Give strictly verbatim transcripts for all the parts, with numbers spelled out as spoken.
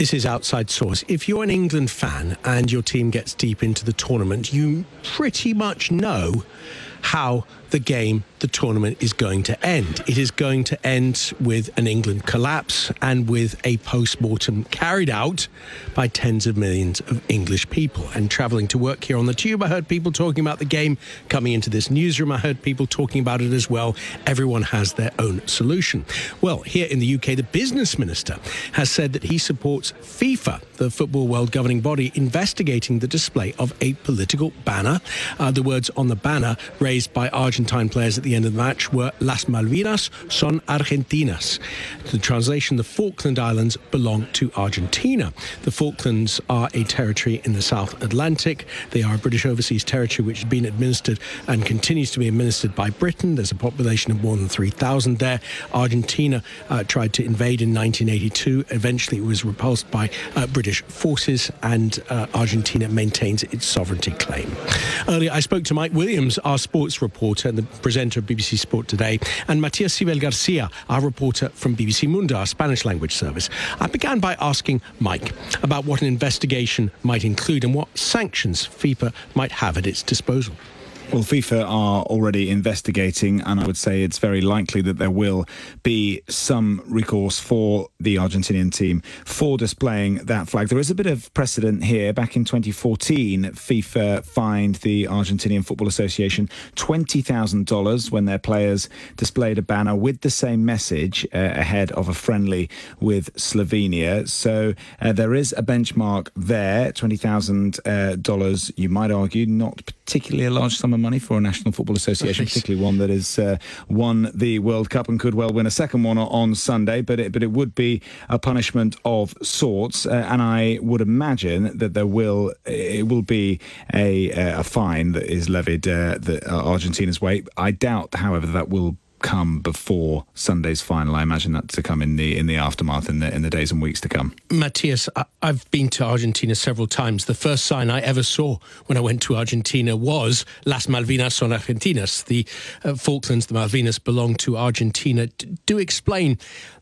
This is Outside Source. If you're an England fan and your team gets deep into the tournament, you pretty much know how the game, the tournament, is going to end. It is going to end with an England collapse and with a post-mortem carried out by tens of millions of English people. And travelling to work here on the Tube, I heard people talking about the game. Coming into this newsroom, I heard people talking about it as well. Everyone has their own solution. Well, here in the U K, the business minister has said that he supports FIFA, the football world governing body, investigating the display of a political banner. Uh, the words on the banner raised by Argentine players at the end of the match were "Las Malvinas son Argentinas." The translation: the Falkland Islands belong to Argentina. The Falklands are a territory in the South Atlantic. They are a British overseas territory which has been administered and continues to be administered by Britain. There's a population of more than three thousand there. Argentina uh, tried to invade in nineteen eighty-two. Eventually it was repulsed by uh, British forces, and uh, Argentina maintains its sovereignty claim. Earlier I spoke to Mike Williams, our sports reporter and the presenter of B B C Sport Today, and Matias Sibel Garcia, our reporter from B B C Mundo, our Spanish language service. I began by asking Mike about what an investigation might include and what sanctions FIFA might have at its disposal. Well, FIFA are already investigating, and I would say it's very likely that there will be some recourse for the Argentinian team for displaying that flag. There is a bit of precedent here. Back in twenty fourteen, FIFA fined the Argentinian Football Association twenty thousand dollars when their players displayed a banner with the same message uh, ahead of a friendly with Slovenia. So uh, there is a benchmark there, twenty thousand dollars, uh, you might argue, not particularly a large sum of money for a National Football Association, particularly one that has uh, won the World Cup and could well win a second one on Sunday, but it, but it would be a punishment of sorts, uh, and I would imagine that there will it will be a, a fine that is levied uh, the, uh, Argentina's way. I doubt, however, that will come before Sunday's final. I imagine that to come in the in the aftermath in the in the days and weeks to come. Matias, I've been to Argentina several times. The first sign I ever saw when I went to Argentina was "Las Malvinas son Argentinas." The uh, Falklands, the Malvinas, belong to Argentina. D- do explain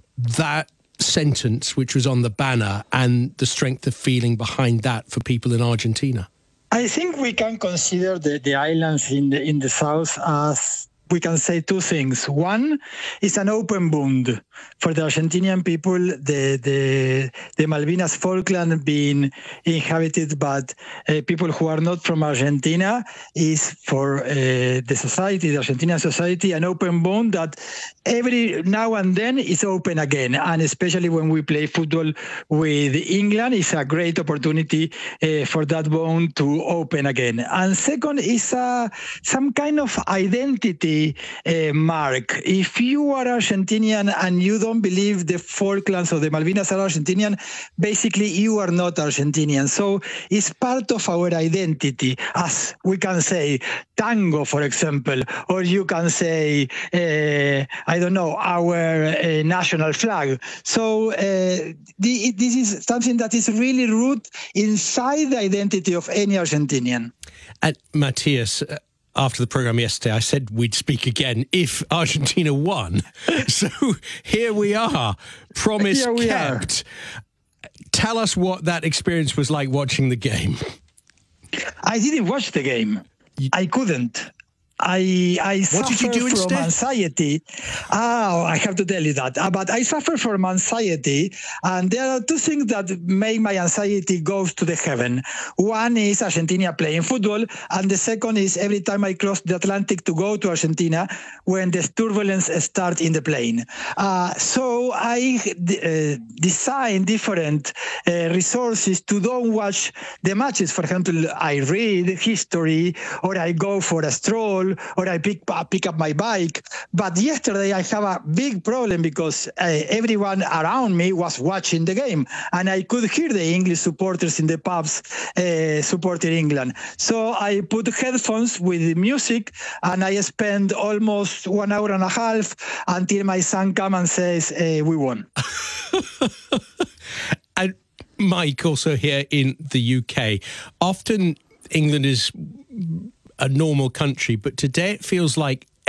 that sentence which was on the banner and the strength of feeling behind that for people in Argentina. I think we can consider the, the islands in the in the south as, we can say, two things. One is an open wound for the Argentinian people, the the, the Malvinas Falkland being inhabited by uh, people who are not from Argentina is for uh, the society, the Argentinian society, an open wound that every now and then is open again. And especially when we play football with England, it's a great opportunity uh, for that bond to open again. And second is uh, some kind of identity uh, mark. If you are Argentinian and you don't believe the Falklands or the Malvinas are Argentinian, basically you are not Argentinian. So it's part of our identity, as we can say tango, for example, or you can say, uh, I don't know, our uh, national flag. So uh, the, this is something that is really rooted inside the identity of any Argentinian. And Matias, uh, after the programme yesterday, I said we'd speak again if Argentina won. So here we are, promise here we kept. Are. Tell us what that experience was like watching the game. I didn't watch the game. You... I couldn't. I I what suffer did you do from instead? anxiety. Oh, I have to tell you that. Uh, but I suffer from anxiety, and there are two things that make my anxiety goes to the heaven. One is Argentina playing football, and the second is every time I cross the Atlantic to go to Argentina when the turbulence starts in the plane. Uh, so I uh, design different uh, resources to don't watch the matches. For example, I read history, or I go for a stroll, or I pick, pick up my bike. But yesterday I have a big problem because uh, everyone around me was watching the game, and I could hear the English supporters in the pubs uh, supporting England. So I put headphones with the music, and I spent almost one hour and a half until my son comes and says, uh, we won. And Mike, also here in the U K, often England is a normal country, but today it feels like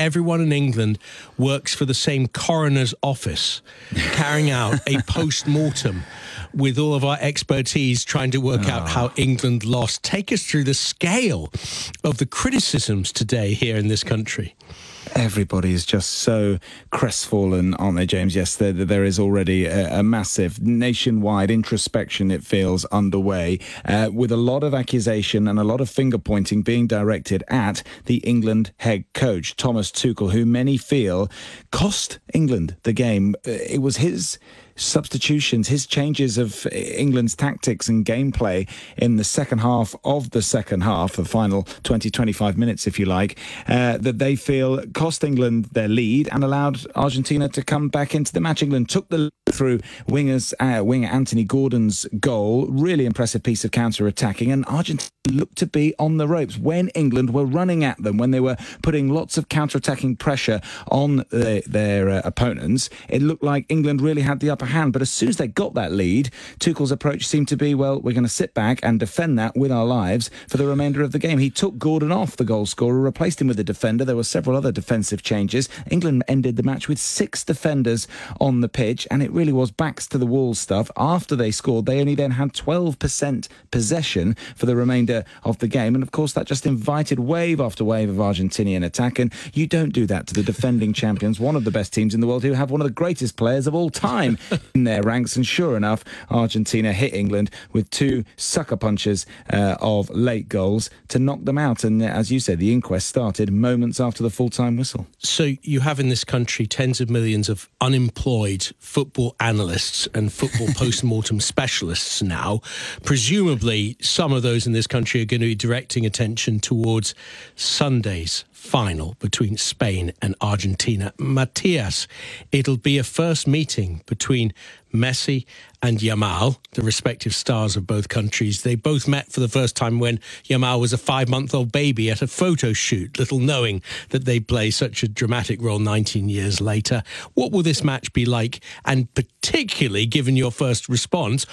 everyone in England works for the same coroner's office, carrying out a post-mortem with all of our expertise trying to work oh. out how England lost. Take us through the scale of the criticisms today here in this country. Everybody is just so crestfallen, aren't they, James? Yes, there, there is already a, a massive nationwide introspection, it feels, underway, uh, with a lot of accusation and a lot of finger-pointing being directed at the England head coach, Thomas Tuchel, who many feel cost England the game. It was his substitutions, his changes of England's tactics and gameplay in the second half of the second half, the final twenty, twenty-five minutes, if you like, uh, that they feel cost England their lead and allowed Argentina to come back into the match. England took the lead through wingers, uh, winger Anthony Gordon's goal. Really impressive piece of counter-attacking, and Argentina looked to be on the ropes when England were running at them, when they were putting lots of counter-attacking pressure on the, their uh, opponents. It looked like England really had the upper hand, but as soon as they got that lead, Tuchel's approach seemed to be, well, we're going to sit back and defend that with our lives for the remainder of the game. He took Gordon off, the goal scorer, replaced him with a defender. There were several other defensive changes. England ended the match with six defenders on the pitch, and it really was backs to the wall stuff. After they scored, they only then had twelve percent possession for the remainder of the game, and of course that just invited wave after wave of Argentinian attack, and you don't do that to the defending champions, one of the best teams in the world, who have one of the greatest players of all time in their ranks. And sure enough, Argentina hit England with two sucker punches uh, of late goals to knock them out, and uh, as you said, the inquest started moments after the full-time whistle. So you have in this country tens of millions of unemployed football analysts and football post-mortem specialists now. Presumably some of those in this country are going to be directing attention towards Sunday's final between Spain and Argentina. Matthias, it'll be a first meeting between Messi and Yamal, the respective stars of both countries. They both met for the first time when Yamal was a five-month-old baby at a photo shoot, little knowing that they'd play such a dramatic role nineteen years later. What will this match be like? And particularly, given your first response,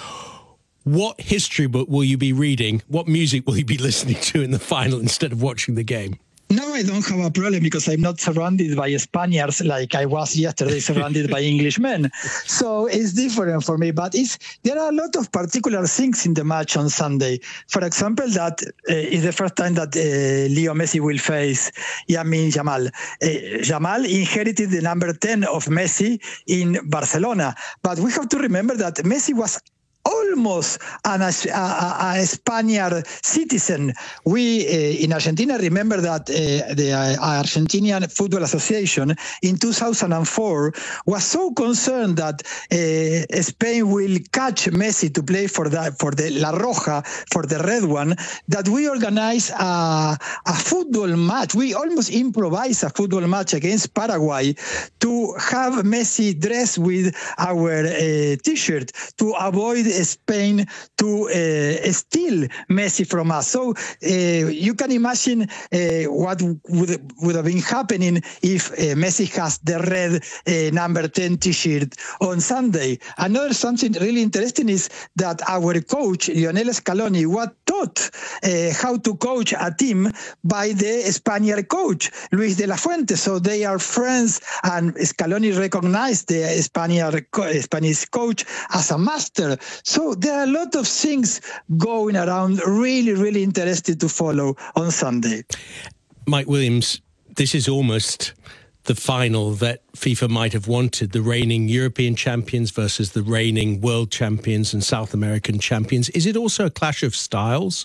what history book will you be reading? What music will you be listening to in the final instead of watching the game? No, I don't have a problem because I'm not surrounded by Spaniards like I was yesterday surrounded by Englishmen. So it's different for me. But it's, there are a lot of particular things in the match on Sunday. For example, that uh, is the first time that uh, Leo Messi will face Lamine Yamal. Uh, Yamal inherited the number ten of Messi in Barcelona. But we have to remember that Messi was almost an, a, a, a Spaniard citizen. We uh, in Argentina remember that uh, the uh, Argentinian Football Association in two thousand four was so concerned that uh, Spain will catch Messi to play for the, for the La Roja, for the red one, that we organized a, a football match. We almost improvised a football match against Paraguay to have Messi dressed with our uh, T-shirt to avoid Spain to uh, steal Messi from us. So uh, you can imagine uh, what would, would have been happening if uh, Messi has the red uh, number ten T-shirt on Sunday. Another something really interesting is that our coach, Lionel Scaloni, was taught uh, how to coach a team by the Spaniard coach, Luis de la Fuente. So they are friends, and Scaloni recognized the Spaniard, Spanish coach as a master. So there are a lot of things going around, really, really interested to follow on Sunday. Mike Williams, this is almost the final that FIFA might have wanted, the reigning European champions versus the reigning world champions and South American champions. Is it also a clash of styles?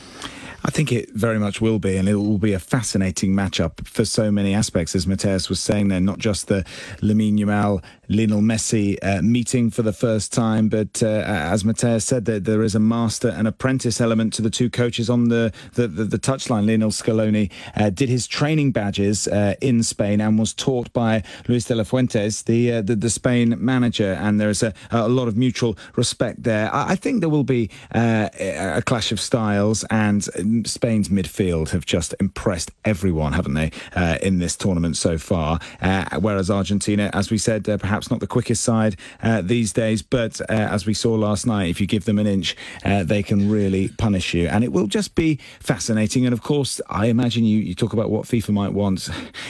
I think it very much will be, and it will be a fascinating matchup for so many aspects, as Matthias was saying there, not just the Lamine Yamal, Lionel Messi uh, meeting for the first time, but uh, as Matthias said, that there is a master and apprentice element to the two coaches on the, the, the, the touchline. Lionel Scaloni uh, did his training badges uh, in Spain and was taught by Luis de la Fuentes, the, uh, the, the Spain manager, and there's a, a lot of mutual respect there. I, I think there will be uh, a clash of styles, and Spain's midfield have just impressed everyone, haven't they, uh, in this tournament so far, uh, whereas Argentina, as we said, uh, perhaps not the quickest side uh, these days, but uh, as we saw last night, if you give them an inch, uh, they can really punish you, and it will just be fascinating. And of course, I imagine you, you talk about what FIFA might want.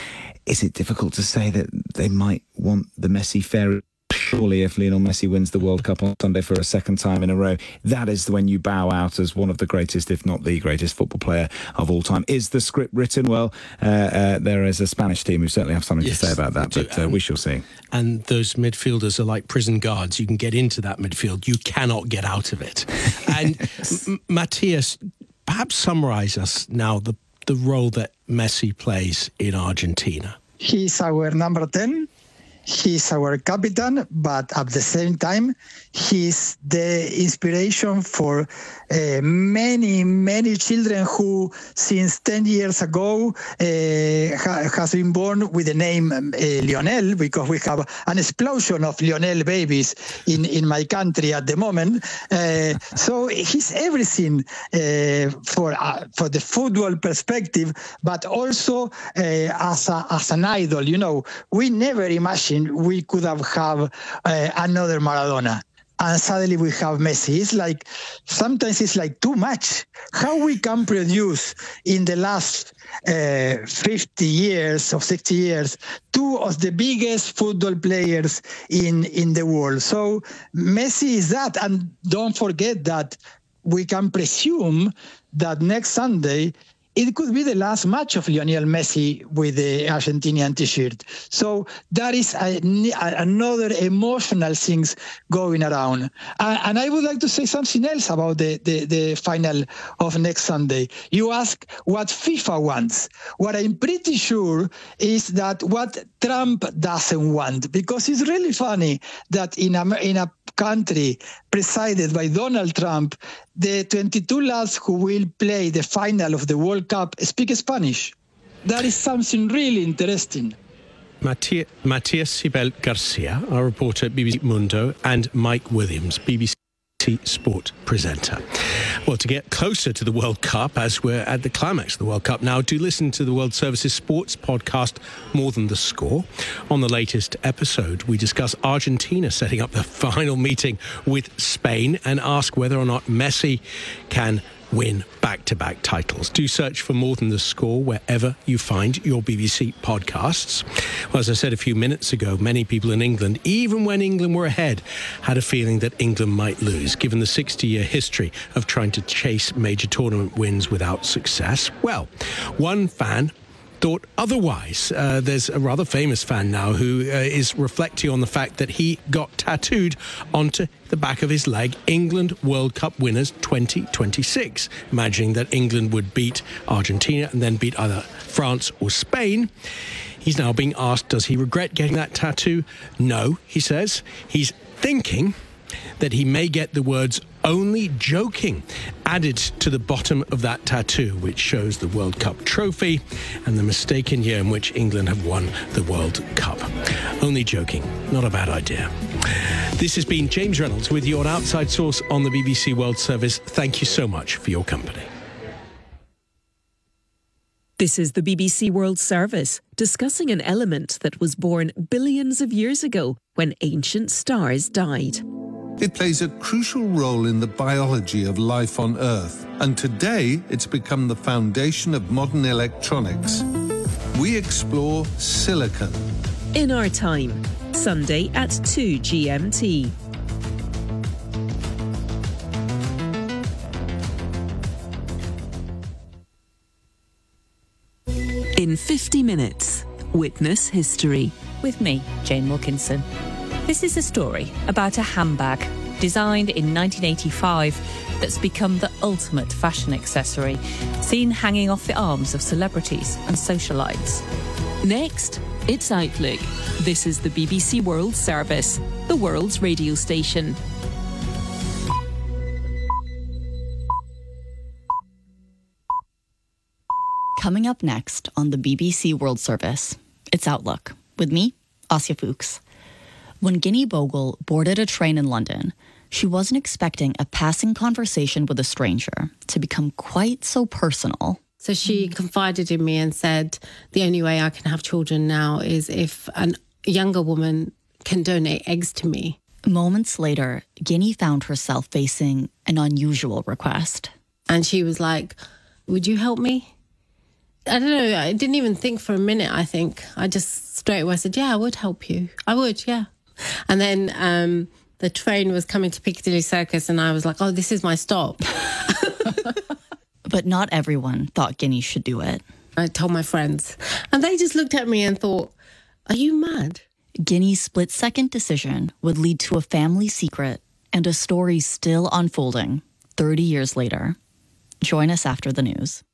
is it difficult to say that they might want the Messi fairy? Surely if Lionel Messi wins the World Cup on Sunday for a second time in a row, that is when you bow out as one of the greatest, if not the greatest football player of all time. Is the script written? Well, uh, uh, there is a Spanish team who certainly have something yes, to say about that, but uh, we shall see. And those midfielders are like prison guards. You can get into that midfield. You cannot get out of it. And M- Matthias, perhaps summarise us now the, the role that Messi plays in Argentina. He's our number ten. He's our captain, but at the same time, he's the inspiration for uh, many, many children who, since ten years ago, uh, ha- has been born with the name uh, Lionel, because we have an explosion of Lionel babies in, in my country at the moment. Uh, so he's everything uh, for uh, for the football perspective, but also uh, as a, as an idol. You know, we never imagined we could have have uh, another Maradona, and suddenly we have Messi. It's like sometimes it's like too much. How we can produce in the last uh, fifty years or sixty years two of the biggest football players in in the world. So Messi is that, and don't forget that we can presume that next Sunday it could be the last match of Lionel Messi with the Argentinian t-shirt. So that is a, a, another emotional things going around. Uh, and I would like to say something else about the, the, the final of next Sunday. You ask what FIFA wants. What I'm pretty sure is that what Trump doesn't want, because it's really funny that in a, in a country presided by Donald Trump, the twenty-two lads who will play the final of the World Cup speak Spanish. That is something really interesting. Matthias Sibel Garcia, our reporter at B B C Mundo, and Mike Williams, B B C Sport presenter. Well, to get closer to the World Cup, as we're at the climax of the World Cup now, do listen to the World Services Sports podcast, More Than the Score. On the latest episode, we discuss Argentina setting up the final meeting with Spain and ask whether or not Messi can win back-to-back titles. Do search for More Than the Score wherever you find your B B C podcasts. Well, as I said a few minutes ago, many people in England, even when England were ahead, had a feeling that England might lose, given the sixty-year history of trying to chase major tournament wins without success. Well, one fan thought otherwise. Uh, there's a rather famous fan now who uh, is reflecting on the fact that he got tattooed onto the back of his leg, England World Cup winners twenty twenty-six, imagining that England would beat Argentina and then beat either France or Spain. He's now being asked, does he regret getting that tattoo? No, he says. He's thinking that he may get the words "only joking" added to the bottom of that tattoo, which shows the World Cup trophy and the mistaken year in which England have won the World Cup. Only joking, not a bad idea. This has been James Reynolds with you on Outside Source on the B B C World Service. Thank you so much for your company. This is the B B C World Service, discussing an element that was born billions of years ago when ancient stars died. It plays a crucial role in the biology of life on Earth, and today it's become the foundation of modern electronics. We explore silicon. In Our Time, Sunday at two G M T. In fifty minutes, witness history. With me, Jane Wilkinson. This is a story about a handbag designed in nineteen eighty-five that's become the ultimate fashion accessory, seen hanging off the arms of celebrities and socialites. Next, it's Outlook. This is the B B C World Service, the world's radio station. Coming up next on the B B C World Service, it's Outlook, with me, Asya Fuchs. When Guinea Bogle boarded a train in London, she wasn't expecting a passing conversation with a stranger to become quite so personal. So she confided in me and said, the only way I can have children now is if a younger woman can donate eggs to me. Moments later, Guinea found herself facing an unusual request. And she was like, would you help me? I don't know, I didn't even think for a minute, I think. I just straight away said, yeah, I would help you. I would, yeah. And then um, the train was coming to Piccadilly Circus and I was like, oh, this is my stop. But not everyone thought Guinea should do it. I told my friends and they just looked at me and thought, are you mad? Guinea's split-second decision would lead to a family secret and a story still unfolding thirty years later. Join us after the news.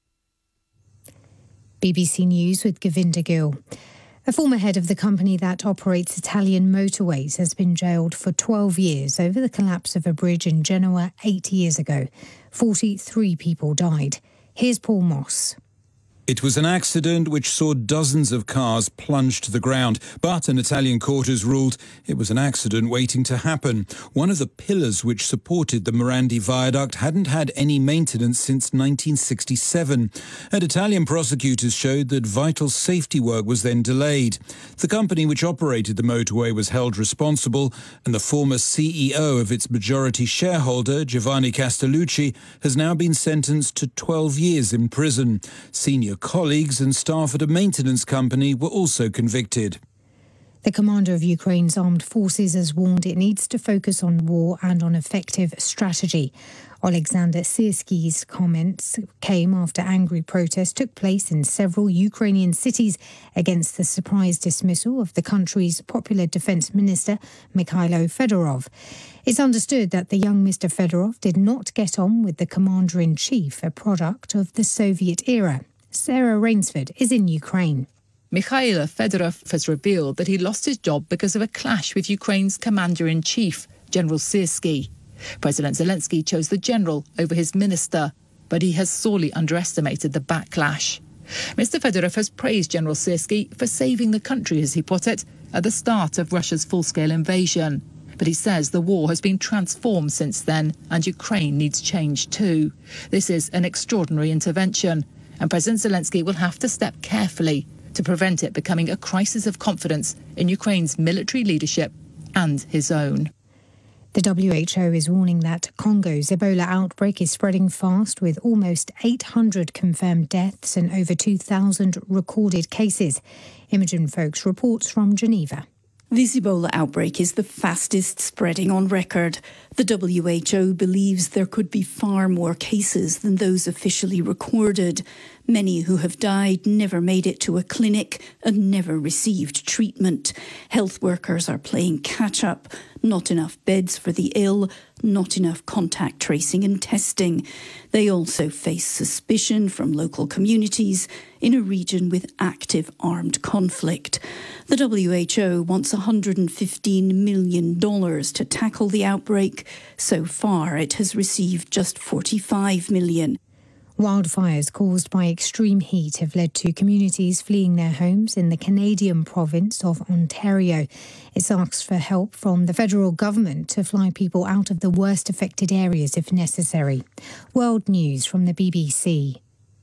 B B C News with Govinda Gill. A former head of the company that operates Italian motorways has been jailed for twelve years over the collapse of a bridge in Genoa eight years ago. forty-three people died. Here's Paul Moss. It was an accident which saw dozens of cars plunge to the ground, but an Italian court has ruled it was an accident waiting to happen. One of the pillars which supported the Morandi viaduct hadn't had any maintenance since nineteen sixty-seven, and Italian prosecutors showed that vital safety work was then delayed. The company which operated the motorway was held responsible, and the former C E O of its majority shareholder, Giovanni Castellucci, has now been sentenced to twelve years in prison. Senior colleagues and staff at a maintenance company were also convicted. The commander of Ukraine's armed forces has warned it needs to focus on war and on effective strategy. Alexander Syrsky's comments came after angry protests took place in several Ukrainian cities against the surprise dismissal of the country's popular defense minister, Mikhailo Fedorov. It's understood that the young Mister Fedorov did not get on with the commander-in-chief, a product of the Soviet era. Sarah Rainsford is in Ukraine. Mikhailo Fedorov has revealed that he lost his job because of a clash with Ukraine's commander-in-chief, General Syrsky. President Zelensky chose the general over his minister, but he has sorely underestimated the backlash. Mister Fedorov has praised General Syrsky for saving the country, as he put it, at the start of Russia's full-scale invasion. But he says the war has been transformed since then, and Ukraine needs change too. This is an extraordinary intervention, and President Zelensky will have to step carefully to prevent it becoming a crisis of confidence in Ukraine's military leadership and his own. The W H O is warning that Congo's Ebola outbreak is spreading fast, with almost eight hundred confirmed deaths and over two thousand recorded cases. Imogen Folks reports from Geneva. This Ebola outbreak is the fastest spreading on record. The W H O believes there could be far more cases than those officially recorded. Many who have died never made it to a clinic and never received treatment. Health workers are playing catch-up. Not enough beds for the ill, not enough contact tracing and testing. They also face suspicion from local communities in a region with active armed conflict. The W H O wants one hundred fifteen million dollars to tackle the outbreak. So far, it has received just forty-five million dollars. Wildfires caused by extreme heat have led to communities fleeing their homes in the Canadian province of Ontario. It's asked for help from the federal government to fly people out of the worst affected areas if necessary. World News from the B B C.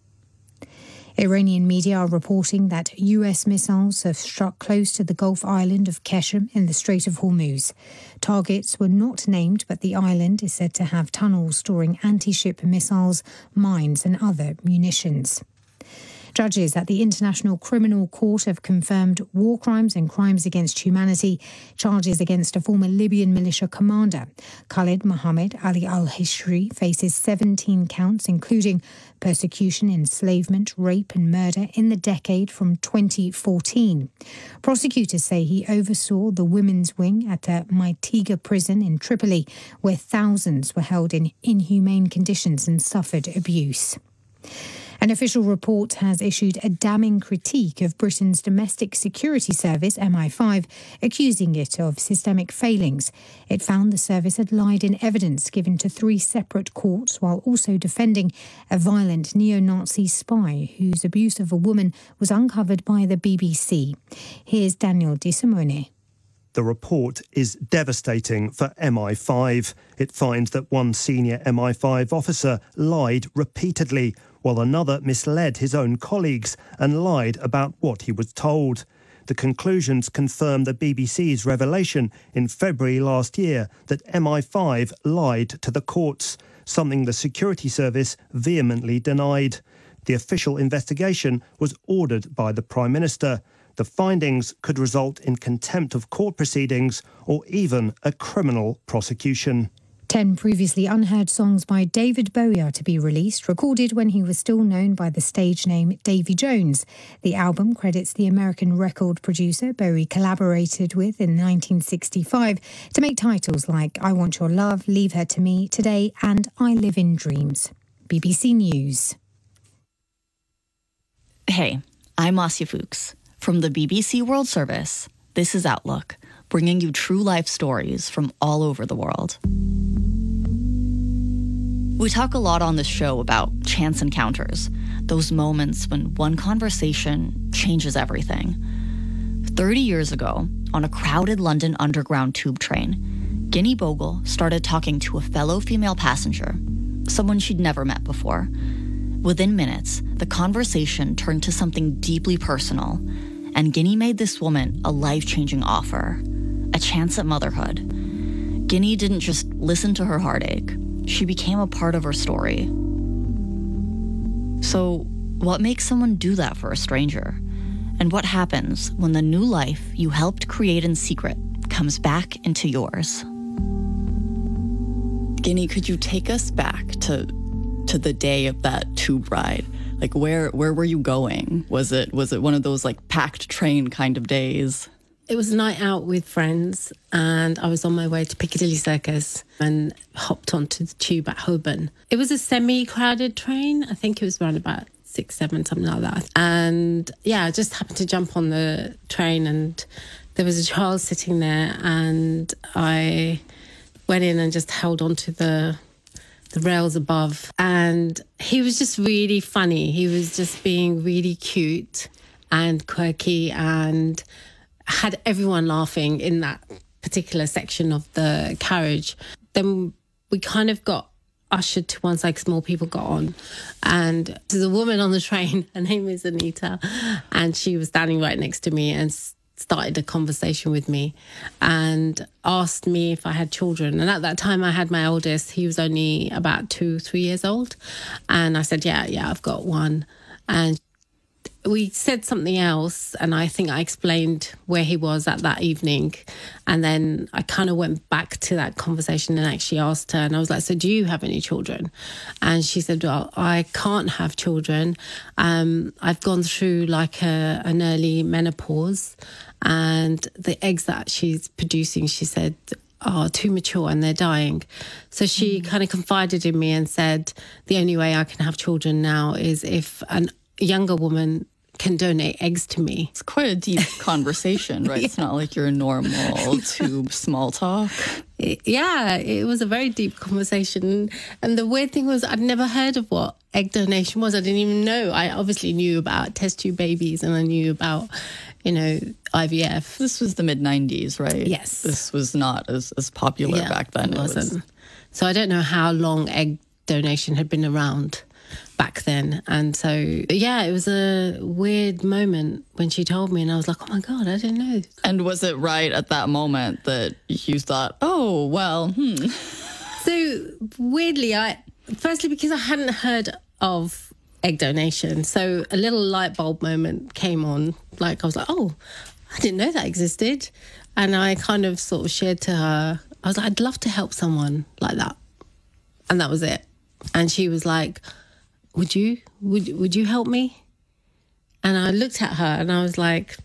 Iranian media are reporting that U S missiles have struck close to the Gulf island of Keshem in the Strait of Hormuz. Targets were not named, but the island is said to have tunnels storing anti-ship missiles, mines and other munitions. Judges at the International Criminal Court have confirmed war crimes and crimes against humanity, charges against a former Libyan militia commander. Khalid Mohammed Ali al-Hishri faces seventeen counts, including persecution, enslavement, rape and murder in the decade from twenty fourteen. Prosecutors say he oversaw the women's wing at a Maitiga prison in Tripoli, where thousands were held in inhumane conditions and suffered abuse. An official report has issued a damning critique of Britain's domestic security service, M I five, accusing it of systemic failings. It found the service had lied in evidence given to three separate courts, while also defending a violent neo-Nazi spy whose abuse of a woman was uncovered by the B B C. Here's Daniel De Simone. The report is devastating for M I five. It finds that one senior M I five officer lied repeatedly, while another misled his own colleagues and lied about what he was told. The conclusions confirm the B B C's revelation in February last year that M I five lied to the courts, something the security service vehemently denied. The official investigation was ordered by the Prime Minister. The findings could result in contempt of court proceedings or even a criminal prosecution. Ten previously unheard songs by David Bowie are to be released, recorded when he was still known by the stage name Davy Jones. The album credits the American record producer Bowie collaborated with in nineteen sixty-five to make titles like I Want Your Love, Leave Her to Me, Today and I Live in Dreams. B B C News. Hey, I'm Asya Fuchs. From the B B C World Service, this is Outlook, bringing you true life stories from all over the world. We talk a lot on this show about chance encounters, those moments when one conversation changes everything. thirty years ago, on a crowded London Underground tube train, Guinea Bogle started talking to a fellow female passenger, someone she'd never met before. Within minutes, the conversation turned to something deeply personal, and Guinea made this woman a life-changing offer, a chance at motherhood. Guinea didn't just listen to her heartache. She became a part of her story. So, what makes someone do that for a stranger? And what happens when the new life you helped create in secret comes back into yours? Guinea, could you take us back to to the day of that tube ride? Like, where where were you going? Was it was it one of those like packed train kind of days? It was a night out with friends, and I was on my way to Piccadilly Circus and hopped onto the tube at Holborn. It was a semi-crowded train. I think it was around about six, seven, something like that. And yeah, I just happened to jump on the train, and there was a child sitting there, and I went in and just held onto the the rails above. And he was just really funny. He was just being really cute and quirky and had everyone laughing in that particular section of the carriage. Then we kind of got ushered to one side because more people got on. And there's a woman on the train, her name is Anita, and she was standing right next to me and started a conversation with me and asked me if I had children. And at that time I had my oldest. He was only about two, three years old. And I said, yeah, yeah, I've got one. And we said something else, and I think I explained where he was at that evening. And then I kind of went back to that conversation and actually asked her, and I was like, so do you have any children? And she said, well, I can't have children. Um, I've gone through like a, an early menopause, and the eggs that she's producing, she said, are too mature and they're dying. So she mm. kind of confided in me and said, the only way I can have children now is if an younger woman can donate eggs to me. It's quite a deep conversation, right? Yeah. It's not like your normal tube small talk. It, yeah, it was a very deep conversation. And the weird thing was I'd never heard of what egg donation was. I didn't even know. I obviously knew about test tube babies, and I knew about, you know, I V F. This was the mid nineties, right? Yes. This was not as, as popular yeah, back then. It wasn't. It was... So I don't know how long egg donation had been around back then. And so, yeah, it was a weird moment when she told me, and I was like, oh my God, I didn't know. And was it right at that moment that you thought, oh, well, hmm. So weirdly, I firstly, because I hadn't heard of egg donation, so a little light bulb moment came on. Like, I was like, oh, I didn't know that existed. And I kind of sort of shared to her, I was like, I'd love to help someone like that. And that was it. And she was like, would you, would, would you help me? And I looked at her and I was like,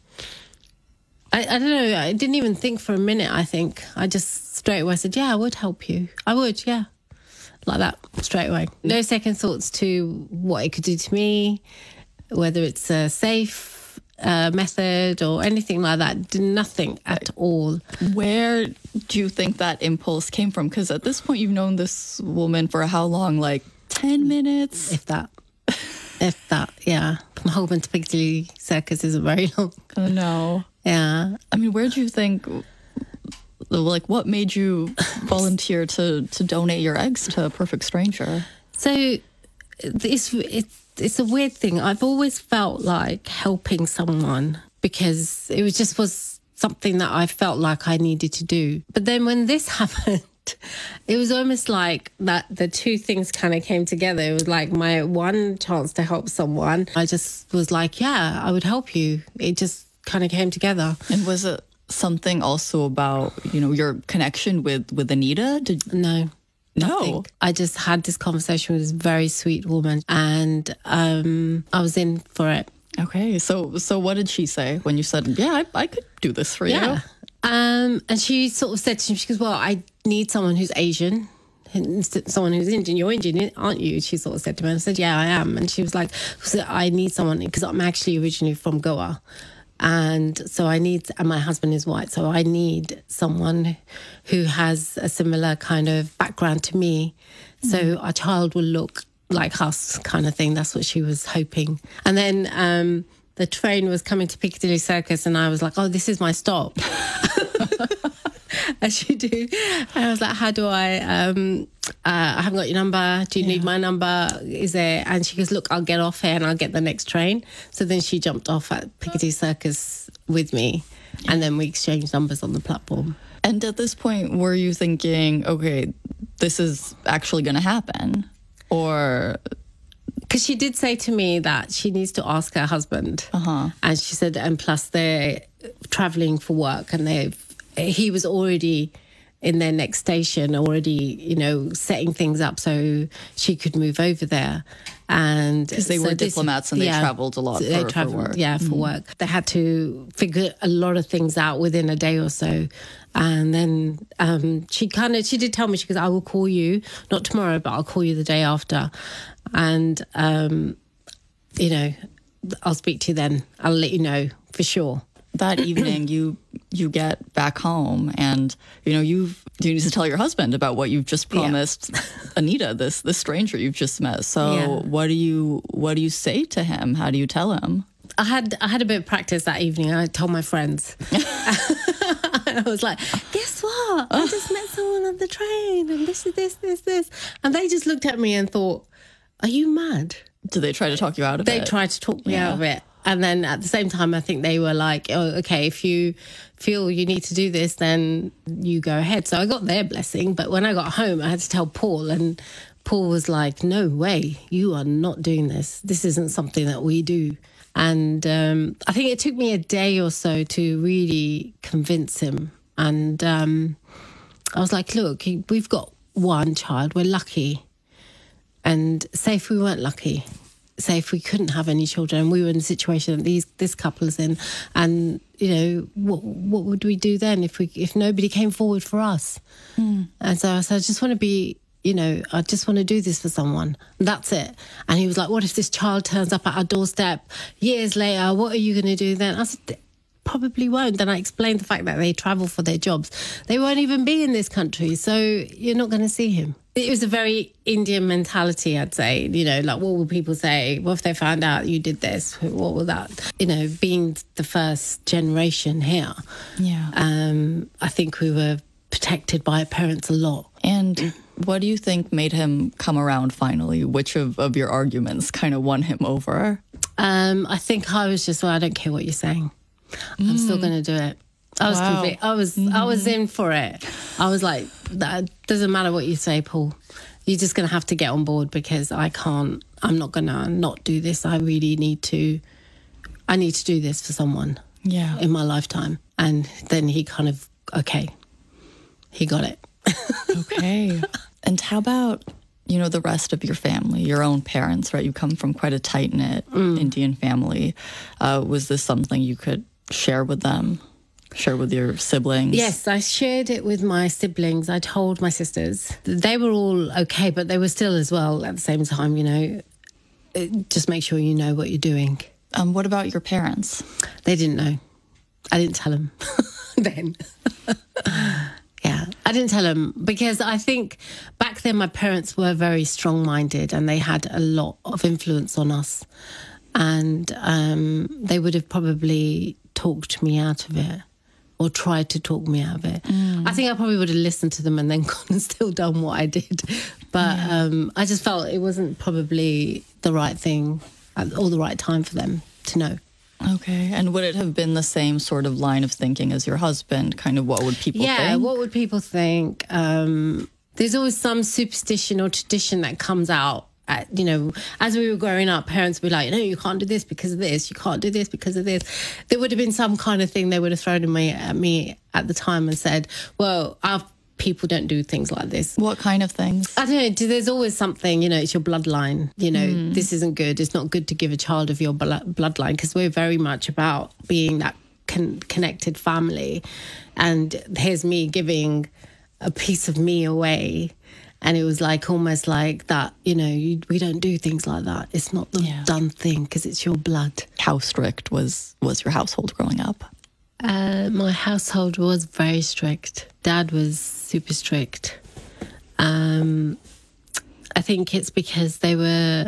I, I don't know, I didn't even think for a minute, I think. I just straight away said, yeah, I would help you. I would, yeah. Like that, straight away. No second thoughts to what it could do to me, whether it's a safe uh, method or anything like that. Did nothing at all. Where do you think that impulse came from? Because at this point, you've known this woman for how long? Like ten minutes? If that. If that, yeah. From Holborn to Piccadilly Circus isn't very long. Oh, no. Yeah. I mean, where do you think, like, what made you volunteer to, to donate your eggs to a perfect stranger? So it's, it's, it's a weird thing. I've always felt like helping someone because it was just was something that I felt like I needed to do. But then when this happened, It was almost like that the two things kind of came together. It was like my one chance to help someone. I just was like, yeah, I would help you. It just kind of came together. And was it something also about, you know, your connection with, with Anita? Did... No. No. I just had this conversation with this very sweet woman, and um, I was in for it. Okay. So so what did she say when you said, yeah, I, I could do this for yeah. you? Um, and she sort of said to me, she goes, well, I need someone who's Asian, someone who's Indian. You're Indian, aren't you? She sort of said to me. And I said, yeah, I am. And she was like, I need someone, because I'm actually originally from Goa. And so I need, and my husband is white, so I need someone who has a similar kind of background to me. Mm. So our child will look like us, kind of thing. That's what she was hoping. And then um, the train was coming to Piccadilly Circus, and I was like, oh, this is my stop. As you do. And I was like, how do I, um, uh, I haven't got your number. Do you yeah. need my number? Is there? And she goes, look, I'll get off here and I'll get the next train. So then she jumped off at Piccadilly Circus with me. Yeah. And then we exchanged numbers on the platform. And at this point, were you thinking, okay, this is actually going to happen? Or... Because she did say to me that she needs to ask her husband. Uh-huh. And she said, and plus they're travelling for work, and they've he was already in their next station, already, you know, setting things up so she could move over there. And because they so were this, diplomats and yeah, they travelled a lot for, they traveled, for work. Yeah, for mm-hmm. work. They had to figure a lot of things out within a day or so. And then um, she kind of, she did tell me, she goes, I will call you, not tomorrow, but I'll call you the day after. And, um, you know, I'll speak to you then. I'll let you know for sure. That evening, you you get back home, and you know you you need to tell your husband about what you've just promised yeah. Anita, this this stranger you've just met. So yeah. what do you what do you say to him? How do you tell him? I had I had a bit of practice that evening. I told my friends. And I was like, guess what? I just met someone on the train, and this is this this this, and they just looked at me and thought, "Are you mad?" Did they try to talk you out of they it? They tried to talk me yeah. out of it. And then at the same time, I think they were like, oh, okay, if you feel you need to do this, then you go ahead. So I got their blessing. But when I got home, I had to tell Paul. And Paul was like, no way, you are not doing this. This isn't something that we do. And um, I think it took me a day or so to really convince him. And um, I was like, look, we've got one child. We're lucky. And say if we weren't lucky, say if we couldn't have any children, we were in a situation that these this couple is in, and you know what what would we do then if we if nobody came forward for us? Mm. And so I said, I just want to be, you know, I just want to do this for someone. That's it. And he was like, what if this child turns up at our doorstep years later? What are you going to do then? I said, probably won't. Then I explained the fact that they travel for their jobs. They won't even be in this country, so you're not going to see him. It was a very Indian mentality, I'd say. You know, like, what will people say? What if they found out you did this? What will that? You know, being the first generation here, yeah. Um, I think we were protected by our parents a lot. And what do you think made him come around finally? Which of, of your arguments kind of won him over? Um, I think I was just, well, I don't care what you're saying. I'm mm. still going to do it. I was wow. complete, I was mm. I was in for it. I was like, that doesn't matter what you say, Paul. You're just going to have to get on board, because I can't, I'm not going to not do this. I really need to, I need to do this for someone yeah. in my lifetime. And then he kind of, okay, he got it. Okay. And how about, you know, the rest of your family, your own parents, right? You come from quite a tight-knit mm. Indian family. Uh, was this something you could share with them? Share with your siblings? Yes, I shared it with my siblings. I told my sisters. They were all okay, but they were still as well at the same time, you know, just make sure you know what you're doing. Um, what about your parents? They didn't know. I didn't tell them then. Yeah, I didn't tell them, because I think back then my parents were very strong-minded and they had a lot of influence on us. And um, they would have probably talked me out of it, or tried to talk me out of it. Mm. I think I probably would have listened to them and then gone and still done what I did. But yeah. um, I just felt it wasn't probably the right thing or the right time for them to know. Okay. And would it have been the same sort of line of thinking as your husband? Kind of what would people yeah, think? Yeah, what would people think? Um, there's always some superstition or tradition that comes out. At, you know, as we were growing up, parents would be like, no, you can't do this because of this. You can't do this because of this. There would have been some kind of thing they would have thrown at me, at me at the time and said, well, our people don't do things like this. What kind of things? I don't know. There's always something, you know, it's your bloodline. You know, mm. this isn't good. It's not good to give a child of your bloodline, because we're very much about being that con- connected family. And here's me giving a piece of me away. And it was like almost like that, you know, you, we don't do things like that. It's not the yeah. done thing because it's your blood. How strict was, was your household growing up? Uh, my household was very strict. Dad was super strict. Um, I think it's because they were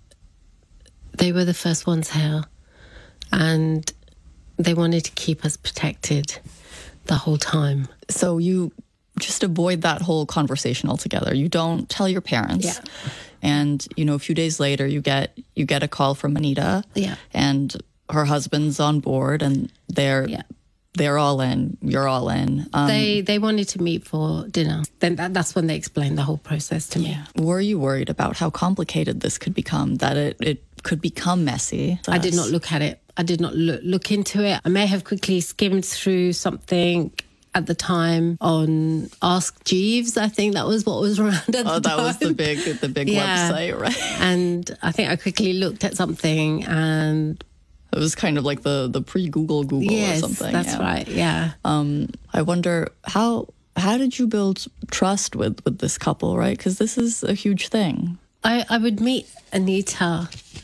they were the first ones here, and they wanted to keep us protected the whole time. So you just avoid that whole conversation altogether. You don't tell your parents. Yeah. And, you know, a few days later, you get you get a call from Anita. Yeah. And her husband's on board, and they're yeah. they're all in. You're all in. Um, they they wanted to meet for dinner. Then that, that's when they explained the whole process to me. Yeah. Were you worried about how complicated this could become? That it, it could become messy? I did not look at it. I did not look look into it. I may have quickly skimmed through something at the time on Ask Jeeves. I think that was what was around at the time. Oh, that was the big, the big yeah. website, right? And I think I quickly looked at something, and it was kind of like the, the pre-Google Google yes, or something. That's yeah. right, yeah. Um, I wonder, how how did you build trust with, with this couple, right? Because this is a huge thing. I, I would meet Anita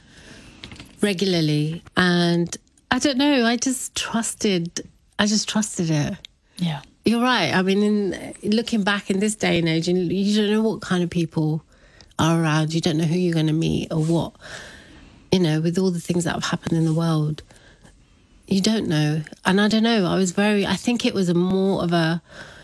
regularly, and I don't know, I just trusted, I just trusted her. Yeah. You're right. I mean, in, looking back in this day and age, and you don't know what kind of people are around. You don't know who you're going to meet or what. You know, with all the things that have happened in the world, you don't know. And I don't know. I was very, I think it was a more of a,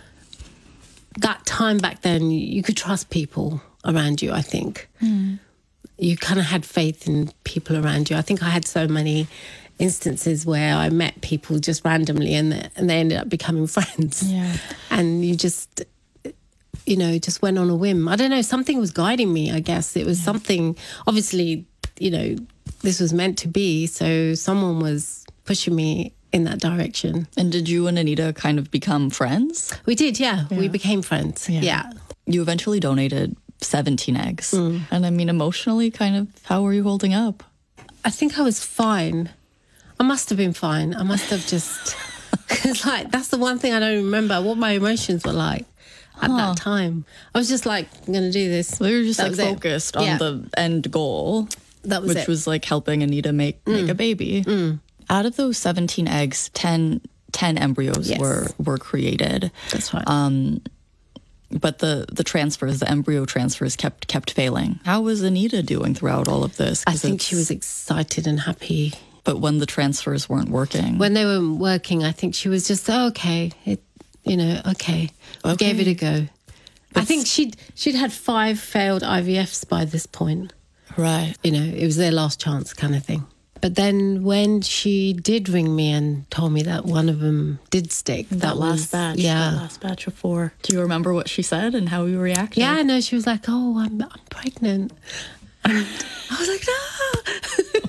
that time back then, you could trust people around you, I think. Mm. You kind of had faith in people around you. I think I had so many instances where I met people just randomly, and they, and they ended up becoming friends. Yeah. And you just, you know, just went on a whim. I don't know, something was guiding me, I guess. It was yeah. something, obviously, you know, this was meant to be, so someone was pushing me in that direction. And did you and Anita kind of become friends? We did, yeah. yeah. We became friends, yeah. yeah. You eventually donated seventeen eggs. Mm. And I mean, emotionally, kind of, how were you holding up? I think I was fine. I must have been fine. I must have just... It's like, that's the one thing I don't remember, what my emotions were like at huh. that time. I was just like, I'm going to do this. We were just that like focused it. on yeah. the end goal. That was which it. was like helping Anita make, mm. make a baby. Mm. Out of those seventeen eggs, ten, ten embryos yes. were, were created. That's right. Um, but the, the transfers, the embryo transfers kept kept failing. How was Anita doing throughout all of this? I think she was excited and happy. But when the transfers weren't working? When they weren't working, I think she was just, oh, okay, it, you know, okay. I okay. gave it a go. But I think she'd she'd had five failed I V Fs by this point. Right. You know, it was their last chance kind of thing. But then when she did ring me and told me that one of them did stick. That, that last was, batch. Yeah. That last batch of four. Do you remember what she said and how you reacted? Yeah, I know. She was like, oh, I'm, I'm pregnant. And I was like, no.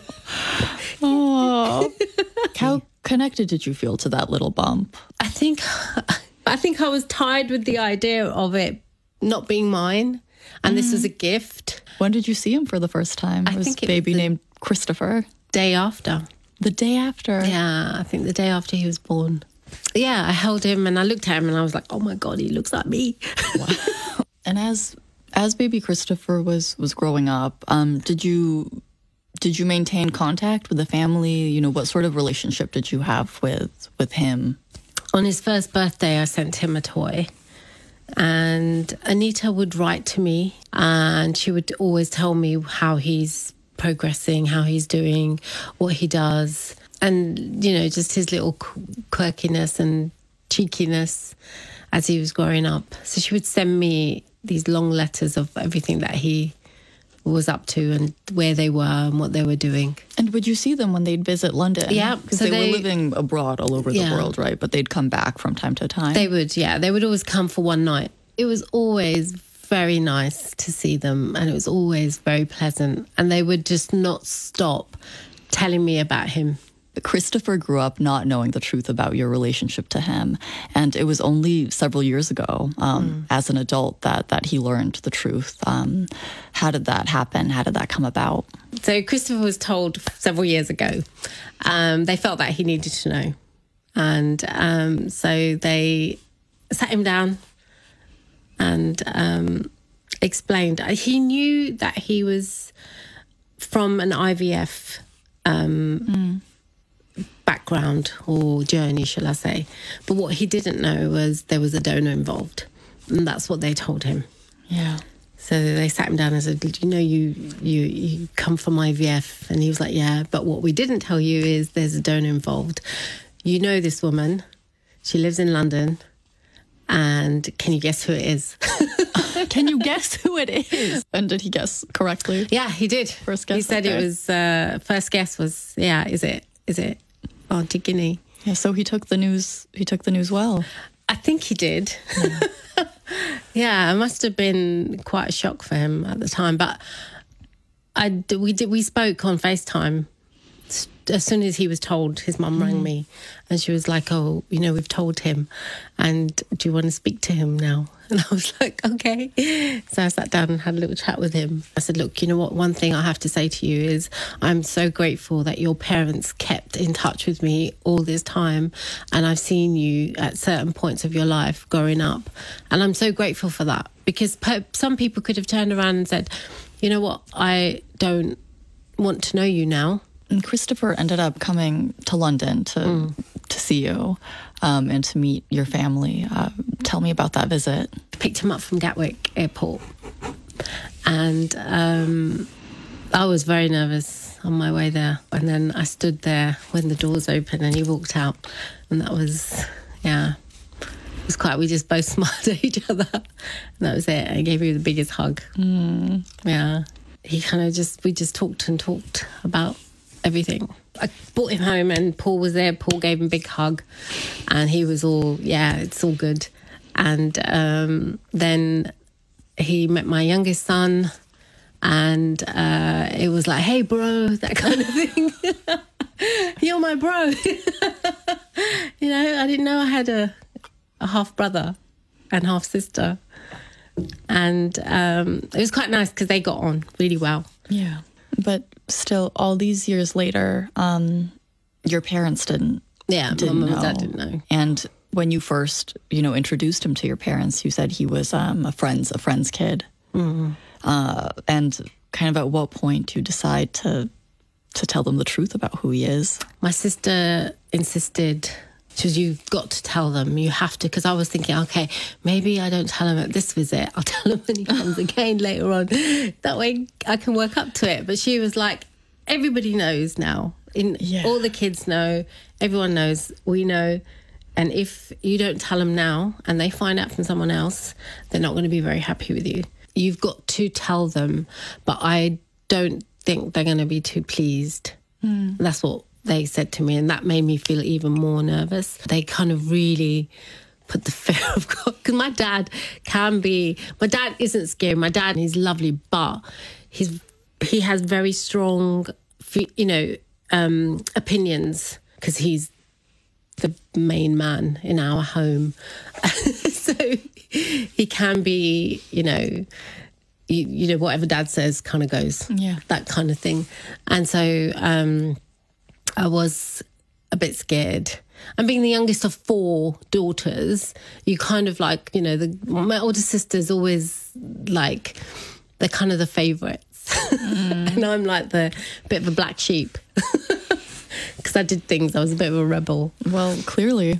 Oh. How connected did you feel to that little bump? I think, I think I was tired with the idea of it not being mine. And mm. this was a gift. When did you see him for the first time? I was think it baby was the named Christopher. Day after. The day after? Yeah, I think the day after he was born. Yeah, I held him and I looked at him and I was like, oh my God, he looks like me. Wow. And as as baby Christopher was was growing up, um, did you did you maintain contact with the family? You know, what sort of relationship did you have with with him? On his first birthday, I sent him a toy. And Anita would write to me and she would always tell me how he's progressing, how he's doing, what he does. And, you know, just his little quirkiness and cheekiness as he was growing up. So she would send me these long letters of everything that he was up to and where they were and what they were doing. And would you see them when they'd visit London? Yeah. Because so they, they were living abroad all over yeah. the world, right? But they'd come back from time to time. They would, yeah. They would always come for one night. It was always very nice to see them, and it was always very pleasant. And they would just not stop telling me about him. Christopher grew up not knowing the truth about your relationship to him. And it was only several years ago, um, mm. as an adult, that, that he learned the truth. Um, how did that happen? How did that come about? So Christopher was told several years ago. Um, they felt that he needed to know. And um, so they sat him down and um, explained. He knew that he was from an I V F um mm. background or journey, shall I say. But what he didn't know was there was a donor involved. And that's what they told him. Yeah. So they sat him down and said, did you know you, you, you come from I V F? And he was like, yeah, but what we didn't tell you is there's a donor involved. You know this woman. She lives in London. And can you guess who it is? Can you guess who it is? And did he guess correctly? Yeah, he did. First guess. He said okay. it was, uh, first guess was, yeah, is it, is it Auntie Guinea? Yeah, so he took the news, he took the news well. I think he did. Yeah. Yeah, it must have been quite a shock for him at the time. But I, we did, we spoke on FaceTime. As soon as he was told, his mum mm. rang me and she was like, oh, you know, we've told him and do you want to speak to him now? And I was like, okay. So I sat down and had a little chat with him. I said, look, you know what, one thing I have to say to you is I'm so grateful that your parents kept in touch with me all this time, and I've seen you at certain points of your life growing up, and I'm so grateful for that, because some people could have turned around and said, you know what, I don't want to know you now. And Christopher ended up coming to London to mm. to see you um, and to meet your family. Uh, tell me about that visit. Picked him up from Gatwick Airport, and um, I was very nervous on my way there. And then I stood there when the doors opened and he walked out, and that was, yeah, it was quite. We just both smiled at each other, and that was it. I gave you the biggest hug. Mm. Yeah, he kind of just we just talked and talked about everything. I brought him home and Paul was there. Paul gave him a big hug and he was all, yeah, it's all good. And um, then he met my youngest son and uh, it was like, hey, bro, that kind of thing. You're my bro. You know, I didn't know I had a, a half brother and half sister. And um, it was quite nice because they got on really well. Yeah. But still, all these years later, um, your parents didn't. Yeah, didn't my mum know. and dad didn't know. And when you first, you know, introduced him to your parents, you said he was um, a friend's a friend's kid. Mm-hmm. Uh, and kind of at what point do you decide to to tell them the truth about who he is? My sister insisted. She was, you've got to tell them. You have to. Because I was thinking, okay, maybe I don't tell him at this visit. I'll tell him when he comes again later on. That way I can work up to it. But she was like, everybody knows now. In yeah. All the kids know. Everyone knows. We know. And if you don't tell them now and they find out from someone else, they're not going to be very happy with you. You've got to tell them. But I don't think they're going to be too pleased. Mm. That's what they said to me, and that made me feel even more nervous. They kind of really put the fear of God, because my dad can be, my dad isn't scary. My dad, he's lovely, but he's he has very strong, you know, um, opinions, because he's the main man in our home. So he can be, you know, you, you know, whatever dad says kind of goes, yeah, that kind of thing. And so um, I was a bit scared. And being the youngest of four daughters, you kind of like, you know, the, my older sister's always like, they're kind of the favourites. Mm. And I'm like the bit of a black sheep. Because I did things, I was a bit of a rebel. Well, clearly.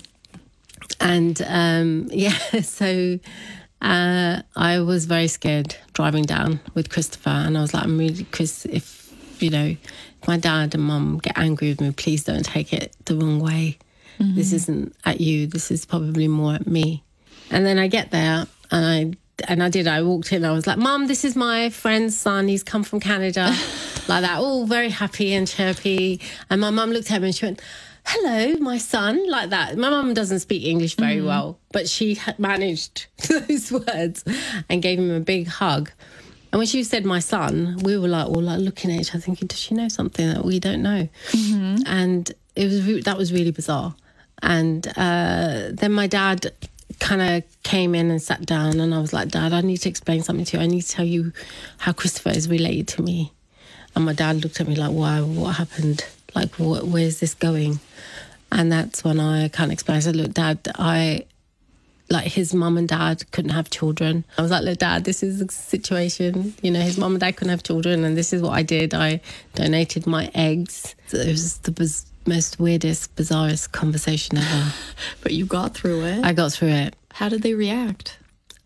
And um, yeah, so uh, I was very scared driving down with Christopher. And I was like, I'm really, Chris, if, you know, if my dad and mum get angry with me, please don't take it the wrong way. Mm-hmm. This isn't at you. This is probably more at me. And then I get there and I And I did. I walked in. I was like, Mum, this is my friend's son. He's come from Canada. Like that. All very happy and chirpy. And my mum looked at him and she went, hello, my son. Like that. My mum doesn't speak English very mm. well, but she had managed those words and gave him a big hug. And when she said my son, we were like all like looking at each other thinking, does she know something that we don't know? Mm-hmm. And it was that was really bizarre. And uh, then my dad kind of came in and sat down, and I was like, Dad, I need to explain something to you. I need to tell you how Christopher is related to me. And my dad looked at me like, why? What happened? Like, what, where's this going? And that's when I kind of explained. I said, look, Dad, I, like his mum and dad couldn't have children. I was like, look, Dad, this is the situation. You know, his mum and dad couldn't have children, and this is what I did. I donated my eggs. So it was the biz- most weirdest, bizarrest conversation ever. But you got through it. I got through it. How did they react?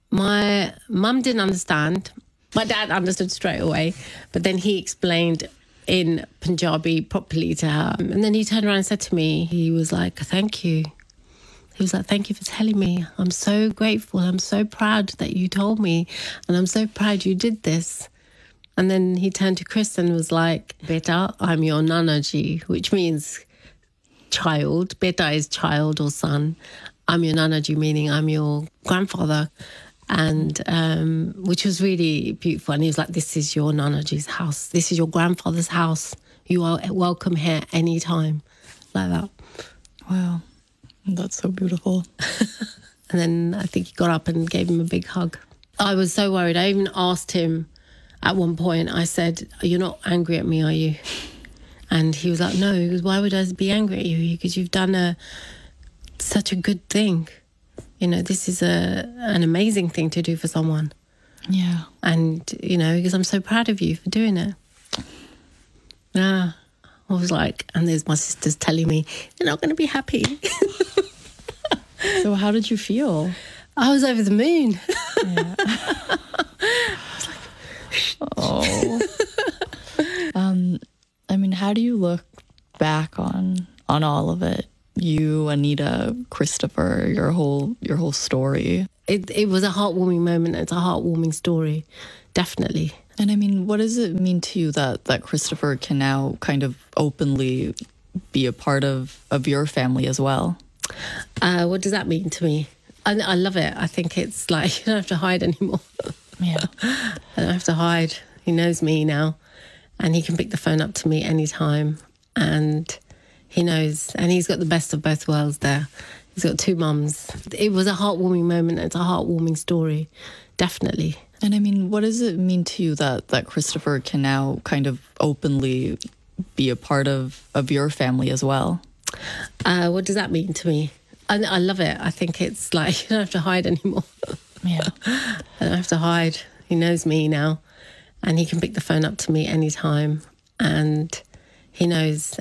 My mum didn't understand. My dad understood straight away, but then he explained in Punjabi properly to her. And then he turned around and said to me, he was like, thank you. He was like, thank you for telling me. I'm so grateful. I'm so proud that you told me. And I'm so proud you did this. And then he turned to Chris and was like, Beta, I'm your Nanaji, which means child. Beta is child or son. I'm your Nanaji, meaning I'm your grandfather. And um, which was really beautiful. And he was like, this is your Nanaji's house. This is your grandfather's house. You are welcome here anytime. Like that. Wow. That's so beautiful. And then I think he got up and gave him a big hug. I was so worried. I even asked him at one point, I said, you're not angry at me, are you? And he was like, no. He goes, why would I be angry at you? Because you've done a such a good thing. You know, this is a an amazing thing to do for someone. Yeah. And, you know, because I'm so proud of you for doing it. Yeah. I was like, and there's my sisters telling me, you're not going to be happy. So how did you feel? I was over the moon. Yeah. I was like, oh. um, I mean, how do you look back on on all of it? You, Anita, Christopher, your whole your whole story. It it was a heartwarming moment. It's a heartwarming story, definitely. And I mean, what does it mean to you that that Christopher can now kind of openly be a part of, of your family as well? Uh, what does that mean to me? I, I love it. I think it's like, you don't have to hide anymore. Yeah. I don't have to hide. He knows me now, and he can pick the phone up to me anytime. And he knows, and he's got the best of both worlds there. He's got two mums. It was a heartwarming moment. It's a heartwarming story, definitely. And I mean, what does it mean to you that, that Christopher can now kind of openly be a part of, of your family as well? Uh, what does that mean to me? I, I love it. I think it's like, you don't have to hide anymore. Yeah. I don't have to hide. He knows me now, and he can pick the phone up to me anytime. And he knows,